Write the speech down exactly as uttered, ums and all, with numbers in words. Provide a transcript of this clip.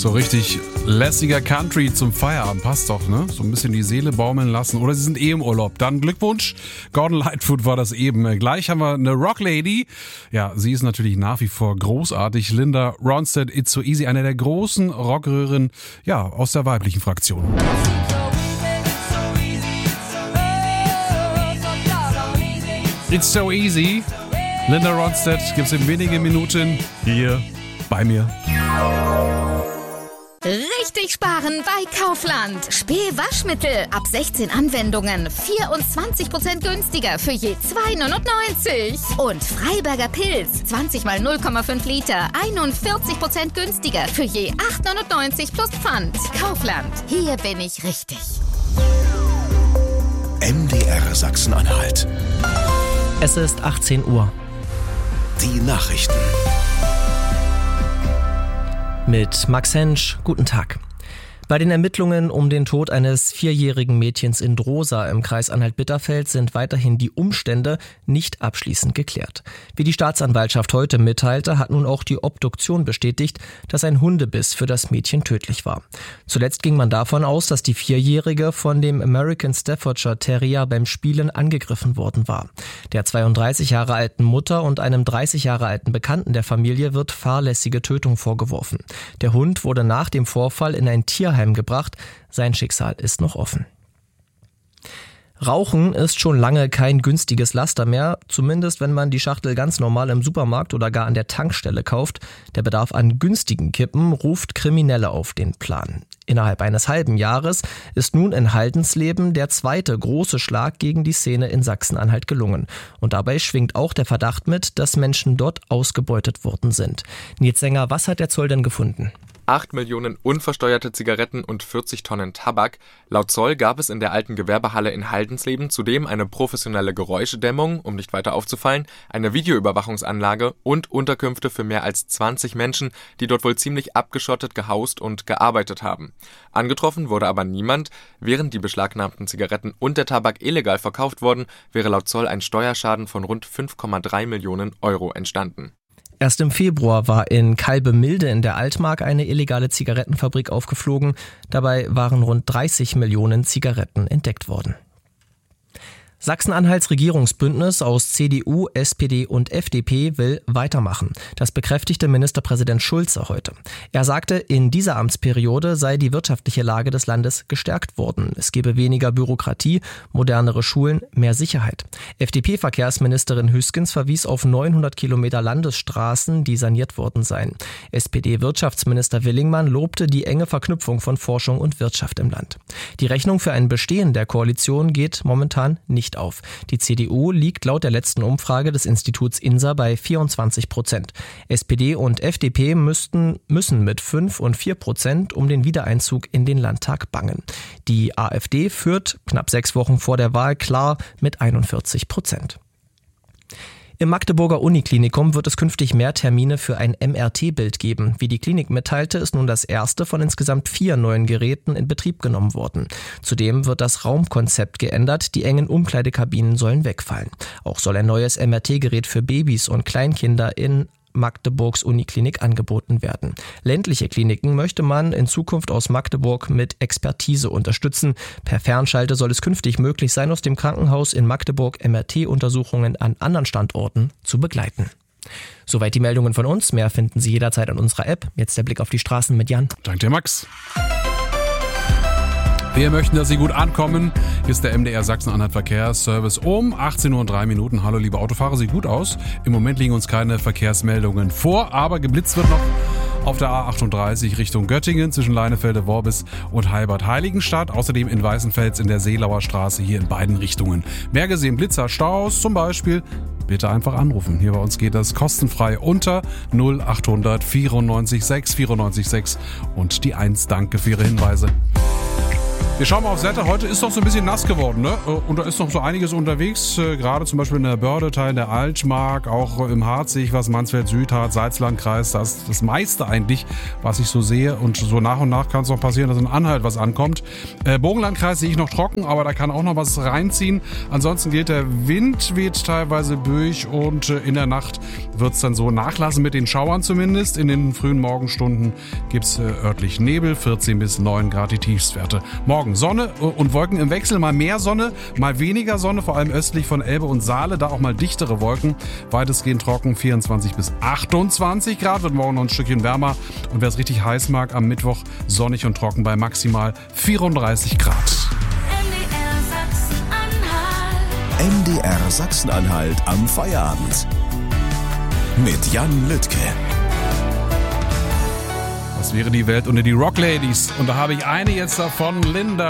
So richtig lässiger Country zum Feierabend. Passt doch, ne? So ein bisschen die Seele baumeln lassen. Oder Sie sind eh im Urlaub. Dann Glückwunsch. Gordon Lightfoot war das eben. Gleich haben wir eine Rocklady. Ja, sie ist natürlich nach wie vor großartig. Linda Ronstadt, It's So Easy. Eine der großen Rockröhren, ja, aus der weiblichen Fraktion. It's So Easy. Linda Ronstadt gibt's in wenigen Minuten hier bei mir. Richtig sparen bei Kaufland. Spee-Waschmittel ab sechzehn Anwendungen. vierundzwanzig Prozent günstiger für je zwei neunundneunzig. Und Freiberger Pilz. zwanzig mal null Komma fünf Liter. einundvierzig Prozent günstiger für je acht neunundneunzig plus Pfand. Kaufland. Hier bin ich richtig. M D R Sachsen-Anhalt. Es ist achtzehn Uhr. Die Nachrichten. Mit Max Hensch, guten Tag. Bei den Ermittlungen um den Tod eines vierjährigen Mädchens in Drosa im Kreis Anhalt-Bitterfeld sind weiterhin die Umstände nicht abschließend geklärt. Wie die Staatsanwaltschaft heute mitteilte, hat nun auch die Obduktion bestätigt, dass ein Hundebiss für das Mädchen tödlich war. Zuletzt ging man davon aus, dass die Vierjährige von dem American Staffordshire Terrier beim Spielen angegriffen worden war. Der zweiunddreißig Jahre alten Mutter und einem dreißig Jahre alten Bekannten der Familie wird fahrlässige Tötung vorgeworfen. Der Hund wurde nach dem Vorfall in ein Tierheim gebracht. Sein Schicksal ist noch offen. Rauchen ist schon lange kein günstiges Laster mehr, zumindest wenn man die Schachtel ganz normal im Supermarkt oder gar an der Tankstelle kauft. Der Bedarf an günstigen Kippen ruft Kriminelle auf den Plan. Innerhalb eines halben Jahres ist nun in Haldensleben der zweite große Schlag gegen die Szene in Sachsen-Anhalt gelungen. Und dabei schwingt auch der Verdacht mit, dass Menschen dort ausgebeutet worden sind. Nils Sänger, was hat der Zoll denn gefunden? acht Millionen unversteuerte Zigaretten und vierzig Tonnen Tabak. Laut Zoll gab es in der alten Gewerbehalle in Haldensleben zudem eine professionelle Geräuschedämmung, um nicht weiter aufzufallen, eine Videoüberwachungsanlage und Unterkünfte für mehr als zwanzig Menschen, die dort wohl ziemlich abgeschottet gehaust und gearbeitet haben. Angetroffen wurde aber niemand. Während die beschlagnahmten Zigaretten und der Tabak illegal verkauft wurden, wäre laut Zoll ein Steuerschaden von rund fünf Komma drei Millionen Euro entstanden. Erst im Februar war in Kalbemilde in der Altmark eine illegale Zigarettenfabrik aufgeflogen. Dabei waren rund dreißig Millionen Zigaretten entdeckt worden. Sachsen-Anhalts Regierungsbündnis aus C D U, S P D und F D P will weitermachen. Das bekräftigte Ministerpräsident Schulze heute. Er sagte, in dieser Amtsperiode sei die wirtschaftliche Lage des Landes gestärkt worden. Es gebe weniger Bürokratie, modernere Schulen, mehr Sicherheit. F D P-Verkehrsministerin Hüskens verwies auf neunhundert Kilometer Landesstraßen, die saniert worden seien. S P D-Wirtschaftsminister Willingmann lobte die enge Verknüpfung von Forschung und Wirtschaft im Land. Die Rechnung für ein Bestehen der Koalition geht momentan nicht auf. Die C D U liegt laut der letzten Umfrage des Instituts I N S A bei vierundzwanzig Prozent. S P D und F D P müssten, müssen mit fünf und vier Prozent um den Wiedereinzug in den Landtag bangen. Die AfD führt knapp sechs Wochen vor der Wahl klar mit einundvierzig Prozent. Im Magdeburger Uniklinikum wird es künftig mehr Termine für ein M R T-Bild geben. Wie die Klinik mitteilte, ist nun das erste von insgesamt vier neuen Geräten in Betrieb genommen worden. Zudem wird das Raumkonzept geändert, die engen Umkleidekabinen sollen wegfallen. Auch soll ein neues M R T-Gerät für Babys und Kleinkinder in Magdeburgs Uniklinik angeboten werden. Ländliche Kliniken möchte man in Zukunft aus Magdeburg mit Expertise unterstützen. Per Fernschalte soll es künftig möglich sein, aus dem Krankenhaus in Magdeburg M R T-Untersuchungen an anderen Standorten zu begleiten. Soweit die Meldungen von uns. Mehr finden Sie jederzeit an unserer App. Jetzt der Blick auf die Straßen mit Jan. Danke dir, Max. Wir möchten, dass Sie gut ankommen. Hier ist der M D R Sachsen-Anhalt Verkehrsservice um achtzehn Uhr und drei Minuten. Hallo liebe Autofahrer, sieht gut aus. Im Moment liegen uns keine Verkehrsmeldungen vor, aber geblitzt wird noch auf der A achtunddreißig Richtung Göttingen zwischen Leinefelde, Worbis und Heilbad-Heiligenstadt. Außerdem in Weißenfels in der Seelauer Straße hier in beiden Richtungen. Mehr gesehen, Blitzer, Staus zum Beispiel. Bitte einfach anrufen. Hier bei uns geht das kostenfrei unter null achthundert vierundneunzig sechs vierundneunzig sechs und die eins. Danke für Ihre Hinweise. Wir schauen mal aufs Wetter. Heute ist noch so ein bisschen nass geworden, ne? Und da ist noch so einiges unterwegs. Gerade zum Beispiel in der Börde, Teil der Altmark, auch im Harz sehe ich was, Mansfeld, Südharz, Salzlandkreis. Das ist das meiste eigentlich, was ich so sehe. Und so nach und nach kann es noch passieren, dass in Anhalt was ankommt. Äh, Burgenlandkreis sehe ich noch trocken, aber da kann auch noch was reinziehen. Ansonsten gilt, der Wind weht teilweise durch und äh, in der Nacht wird es dann so nachlassen mit den Schauern zumindest. In den frühen Morgenstunden gibt es äh, örtlich Nebel, vierzehn bis neun Grad die Tiefstwerte. Morgen Sonne und Wolken im Wechsel, mal mehr Sonne, mal weniger Sonne, vor allem östlich von Elbe und Saale, da auch mal dichtere Wolken. Weitestgehend trocken, vierundzwanzig bis achtundzwanzig Grad, wird morgen noch ein Stückchen wärmer. Und wer es richtig heiß mag, am Mittwoch sonnig und trocken bei maximal vierunddreißig Grad. M D R Sachsen-Anhalt am Feierabend. Mit Jan Lüttke. Das wäre die Welt ohne die Rock Ladies. Und da habe ich eine jetzt davon, Linda